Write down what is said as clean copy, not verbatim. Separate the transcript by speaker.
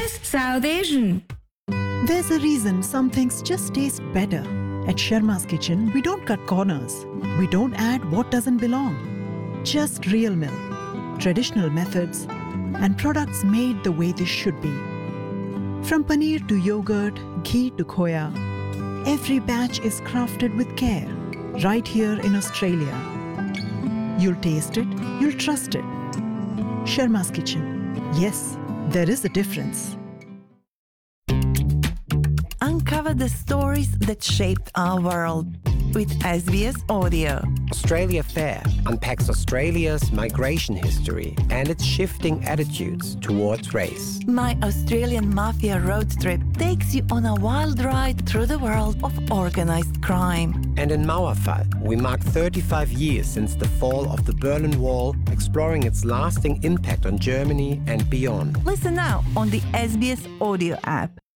Speaker 1: is South Asian.
Speaker 2: There's a reason some things just taste better. At Sharma's Kitchen, we don't cut corners. We don't add what doesn't belong. Just real milk, traditional methods, and products made the way they should be. From paneer to yogurt, ghee to khoya, every batch is crafted with care, right here in Australia. You'll taste it, you'll trust it. Sharma's Kitchen. Yes, there is a difference.
Speaker 3: Uncover the stories that shaped our world with SBS Audio.
Speaker 4: Australia Fair unpacks Australia's migration history and its shifting attitudes towards race.
Speaker 3: My Australian Mafia road trip takes you on a wild ride through the world of organised crime.
Speaker 4: And in Mauerfall, we mark 35 years since the fall of the Berlin Wall, exploring its lasting impact on Germany and beyond.
Speaker 3: Listen now on the SBS Audio app.